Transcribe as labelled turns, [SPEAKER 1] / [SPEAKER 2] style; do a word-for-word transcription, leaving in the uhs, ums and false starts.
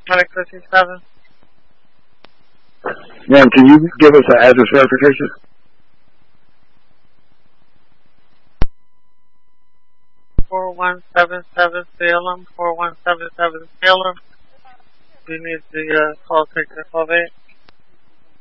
[SPEAKER 1] Medic fifty-seven.
[SPEAKER 2] Ma'am, can you give us an address verification?
[SPEAKER 1] four one seven seven Salem, four one seven seven Salem. We need the uh, call taker twelve eight.